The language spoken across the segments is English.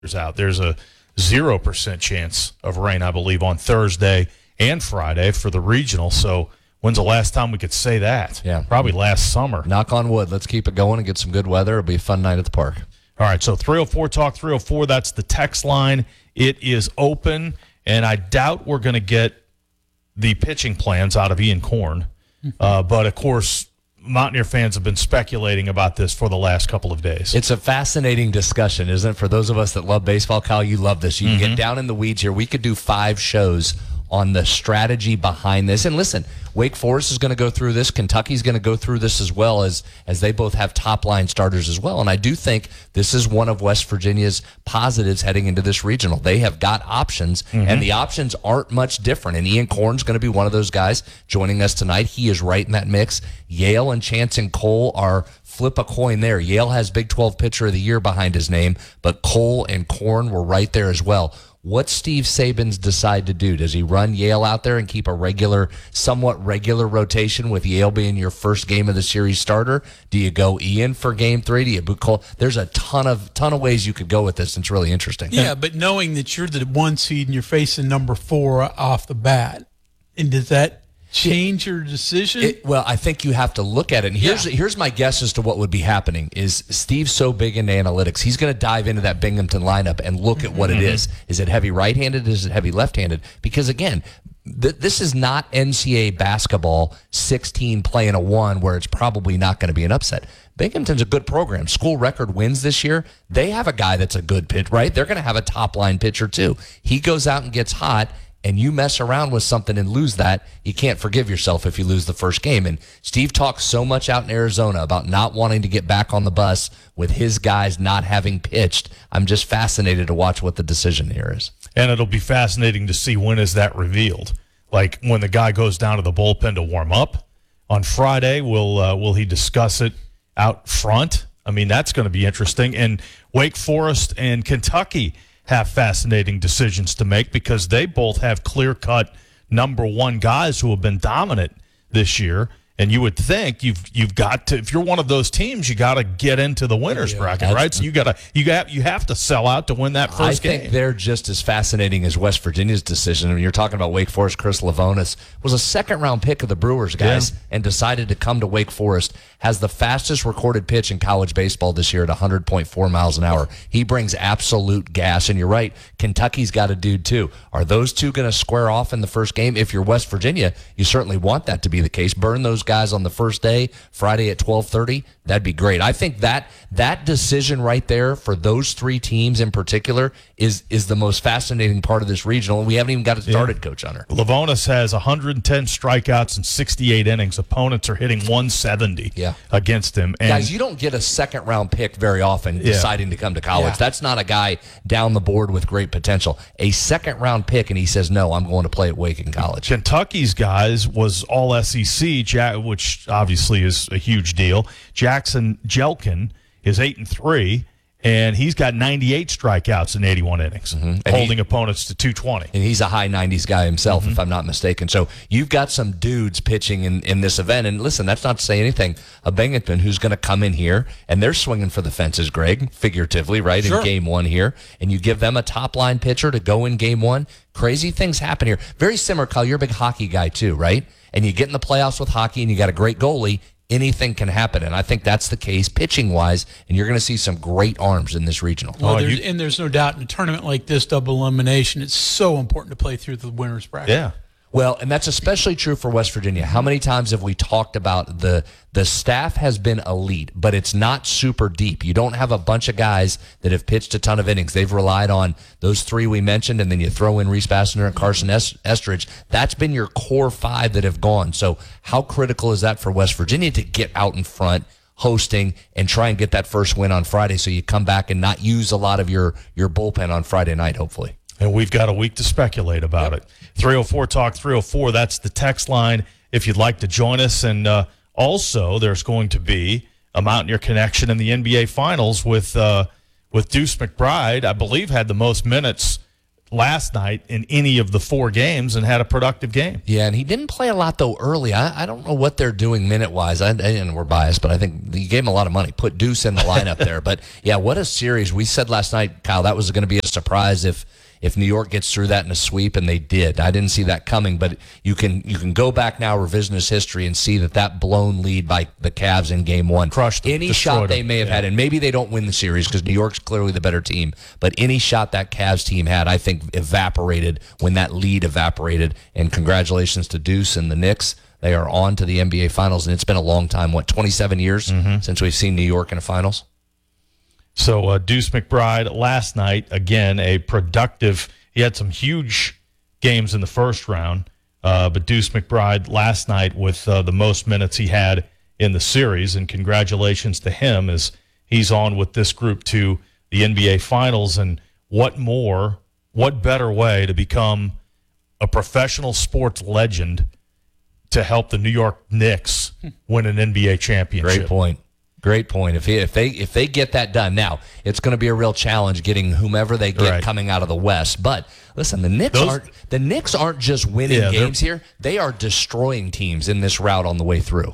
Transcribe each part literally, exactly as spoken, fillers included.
out. There's a zero percent chance of rain, I believe, on Thursday and Friday for the regional. So when's the last time we could say that? Yeah. Probably last summer. Knock on wood. Let's keep it going and get some good weather. It'll be a fun night at the park. All right, so three oh four Talk three oh four, that's the text line. It is open, and I doubt we're going to get the pitching plans out of Ian Korn. Uh, but, of course, Mountaineer fans have been speculating about this for the last couple of days. It's a fascinating discussion, isn't it? For those of us that love baseball, Kyle, you love this. You can mm-hmm. get down in the weeds here. We could do five shows on the strategy behind this. And listen, Wake Forest is going to go through this. Kentucky's going to go through this as well, as as they both have top-line starters as well. And I do think this is one of West Virginia's positives heading into this regional. They have got options, mm-hmm. and the options aren't much different. And Ian Korn's going to be one of those guys joining us tonight. He is right in that mix. Yale and Chance and Cole are flip a coin there. Yale has Big twelve Pitcher of the Year behind his name, but Cole and Korn were right there as well. What's Steve Saban's decide to do? Does he run Yale out there and keep a regular, somewhat regular rotation with Yale being your first game of the series starter? Do you go Ian for game three? Do you boot Cole? There's a ton of ton of ways you could go with this. And it's really interesting. Yeah, but knowing that you're the one seed and you're facing number four off the bat, and does that change your decision? It, well, I think you have to look at it. And here's yeah. here's my guess as to what would be happening is Steve's so big into analytics. He's going to dive into that Binghamton lineup and look at what mm-hmm. it is. Is it heavy right-handed? Is it heavy left-handed? Because, again, th- this is not N C A A basketball, sixteen playing a one, where it's probably not going to be an upset. Binghamton's a good program. School record wins this year. They have a guy that's a good pitch, right? They're going to have a top-line pitcher, too. He goes out and gets hot, and you mess around with something and lose that, you can't forgive yourself if you lose the first game. And Steve talks so much out in Arizona about not wanting to get back on the bus with his guys not having pitched. I'm just fascinated to watch what the decision here is. And it'll be fascinating to see when is that revealed. Like when the guy goes down to the bullpen to warm up on Friday, will uh, will he discuss it out front? I mean, that's going to be interesting. And Wake Forest and Kentucky have fascinating decisions to make because they both have clear-cut number one guys who have been dominant this year. And you would think you've you've got to, if you're one of those teams, you got to get into the winners yeah, bracket, right? So you got to you got you have to sell out to win that first game. I think they're just as fascinating as West Virginia's decision. I mean, you're talking about Wake Forest. Chris Lavonis was a second-round pick of the Brewers, guys, yeah. and decided to come to Wake Forest. Has the fastest recorded pitch in college baseball this year at one hundred point four miles an hour. He brings absolute gas, and you're right. Kentucky's got a dude too. Are those two going to square off in the first game? If you're West Virginia, you certainly want that to be the case. Burn those guys on the first day, Friday at twelve thirty. That'd be great. I think that that decision right there for those three teams in particular is is the most fascinating part of this regional, and we haven't even got it started, yeah. Coach Hunter. Lavonis has one hundred ten strikeouts in sixty-eight innings. Opponents are hitting one seventy yeah. against him. And guys, you don't get a second-round pick very often yeah. deciding to come to college. Yeah. That's not a guy down the board with great potential. A second-round pick, and he says, no, I'm going to play at Wake in college. Kentucky's guys was all S E C, which obviously is a huge deal. Jackson Jelkin is eight and three, and he's got ninety-eight strikeouts in eighty-one innings, mm-hmm. holding he, opponents to two twenty. And he's a high nineties guy himself, mm-hmm. if I'm not mistaken. So you've got some dudes pitching in, in this event. And listen, that's not to say anything of Binghamton, who's going to come in here, and they're swinging for the fences, Greg, figuratively, right, sure. in game one here. And you give them a top-line pitcher to go in game one. Crazy things happen here. Very similar, Kyle. You're a big hockey guy too, right? And you get in the playoffs with hockey, and you got a great goalie. Anything can happen, and I think that's the case pitching-wise, and you're going to see some great arms in this regional. Well, there's, and there's no doubt in a tournament like this, double elimination, it's so important to play through the winner's bracket. Yeah. Well, and that's especially true for West Virginia. How many times have we talked about the the staff has been elite, but it's not super deep. You don't have a bunch of guys that have pitched a ton of innings. They've relied on those three we mentioned, and then you throw in Reese Bassender and Carson Estridge. That's been your core five that have gone. So how critical is that for West Virginia to get out in front, hosting, and try and get that first win on Friday so you come back and not use a lot of your, your bullpen on Friday night, hopefully? And we've got a week to speculate about yep. it. three oh four Talk three oh four, that's the text line if you'd like to join us. And uh, also, there's going to be a Mountaineer connection in the N B A Finals with uh, with Deuce McBride. I believe had the most minutes last night in any of the four games and had a productive game. Yeah, and he didn't play a lot, though, early. I, I don't know what they're doing minute-wise. I, and we're biased, but I think you gave him a lot of money. Put Deuce in the lineup there. But, yeah, what a series. We said last night, Kyle, that was going to be a surprise if if New York gets through that in a sweep, and they did. I didn't see that coming, but you can you can go back now, revisionist history, and see that that blown lead by the Cavs in game one. Crushed them, any shot they them. may have yeah. had, and maybe they don't win the series because New York's clearly the better team, but any shot that Cavs team had, I think, evaporated when that lead evaporated. And congratulations to Deuce and the Knicks. They are on to the N B A Finals, and it's been a long time, what, twenty-seven years mm-hmm. since we've seen New York in a Finals? So uh, Deuce McBride last night, again, a productive – he had some huge games in the first round, uh, but Deuce McBride last night with uh, the most minutes he had in the series, and congratulations to him as he's on with this group to the N B A Finals. And what more, what better way to become a professional sports legend to help the New York Knicks win an N B A championship? Great point. Great point. If he, if they if they get that done, now it's going to be a real challenge getting whomever they get right. coming out of the West. But listen, the Knicks Those, aren't the Knicks aren't just winning yeah, games here; they are destroying teams in this route on the way through.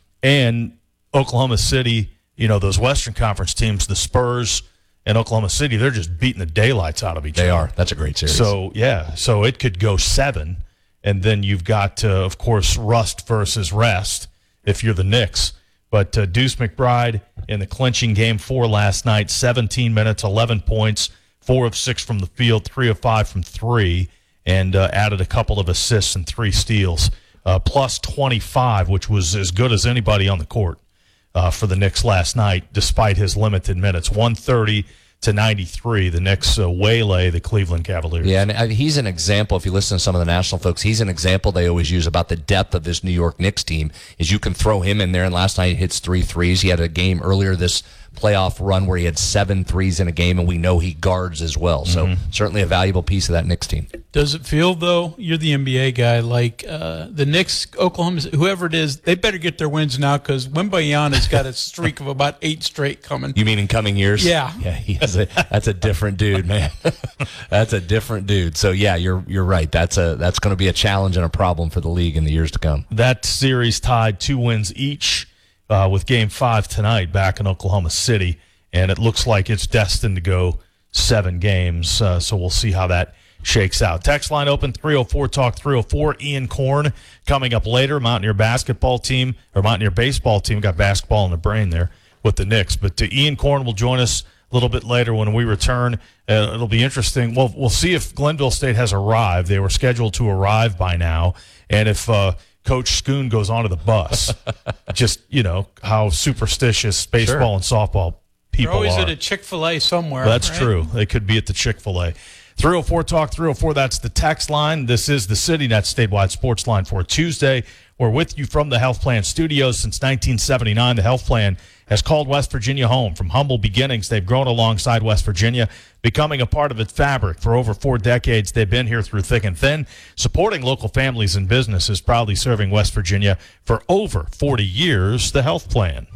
And Oklahoma City, you know, those Western Conference teams, the Spurs and Oklahoma City, they're just beating the daylights out of each they other. They are. That's a great series. So yeah, so it could go seven, and then you've got, uh, of course, rust versus rest if you're the Knicks. But uh, Deuce McBride in the clinching game four last night, seventeen minutes, eleven points, four of six from the field, three of five from three, and uh, added a couple of assists and three steals, uh, plus twenty-five, which was as good as anybody on the court uh, for the Knicks last night, despite his limited minutes. one thirty to ninety-three, the Knicks uh, waylay the Cleveland Cavaliers. Yeah, and he's an example. If you listen to some of the national folks, he's an example they always use about the depth of this New York Knicks team. Is you can throw him in there, and last night he hits three threes. He had a game earlier this playoff run where he had seven threes in a game, and we know he guards as well. So mm-hmm. certainly a valuable piece of that Knicks team. Does it feel, though, you're the N B A guy, like uh, the Knicks, Oklahoma, whoever it is, they better get their wins now because Wembanyama's got a streak of about eight straight coming. You mean in coming years? Yeah. Yeah, he has a, that's a different dude, man. That's a different dude. So, yeah, you're you're right. That's a that's going to be a challenge and a problem for the league in the years to come. That series tied two wins each uh, with Game five tonight back in Oklahoma City, and it looks like it's destined to go seven games. Uh, so we'll see how that shakes out. Text line open, three oh four talk three oh four. Ian Korn coming up later. Mountaineer basketball team, or Mountaineer baseball team, got basketball in the brain there with the Knicks. But uh, Ian Korn will join us a little bit later when we return. Uh, it'll be interesting. Well, we'll see if Glenville State has arrived. They were scheduled to arrive by now. And if uh, Coach Schoon goes onto the bus, just, you know, how superstitious baseball sure. and softball people They're always are. at a Chick-fil-A somewhere. That's right? true. They could be at the Chick-fil-A. three oh four talk three oh four, that's the text line. This is the CityNet statewide sports line for Tuesday. We're with you from the Health Plan Studios since nineteen seventy-nine. The Health Plan has called West Virginia home. From humble beginnings, they've grown alongside West Virginia, becoming a part of its fabric. For over four decades, they've been here through thick and thin, supporting local families and businesses, proudly serving West Virginia for over forty years. The Health Plan.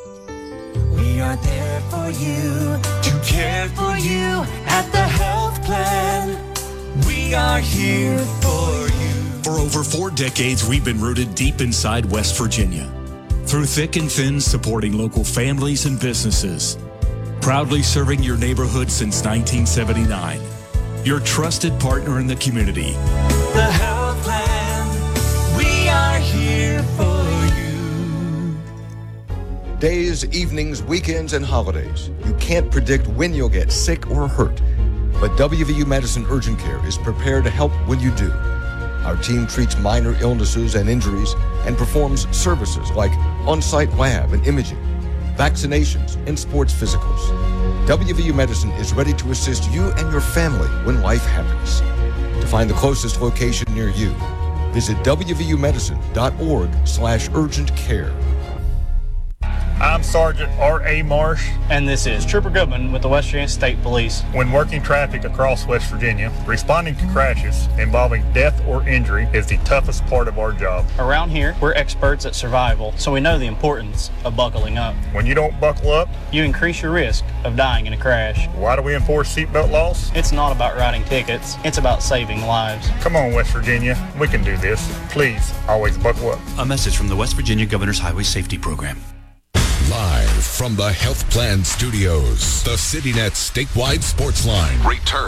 We are there for you, to care for you at the Health Plan. We are here for you. For over four decades, we've been rooted deep inside West Virginia. Through thick and thin, supporting local families and businesses. Proudly serving your neighborhood since nineteen seventy-nine. Your trusted partner in the community. The Health Plan. We are here for you. Days, evenings, weekends, and holidays. You can't predict when you'll get sick or hurt. But W V U Medicine Urgent Care is prepared to help when you do. Our team treats minor illnesses and injuries and performs services like on-site lab and imaging, vaccinations, and sports physicals. W V U Medicine is ready to assist you and your family when life happens. To find the closest location near you, visit w v u medicine dot org slash urgent care. I'm Sergeant R A Marsh. And this is Trooper Goodman with the West Virginia State Police. When working traffic across West Virginia, responding to crashes involving death or injury is the toughest part of our job. Around here, we're experts at survival, so we know the importance of buckling up. When you don't buckle up, you increase your risk of dying in a crash. Why do we enforce seatbelt laws? It's not about writing tickets. It's about saving lives. Come on, West Virginia. We can do this. Please, always buckle up. A message from the West Virginia Governor's Highway Safety Program. Live from the Health Plan Studios, the CityNet statewide sports line. Return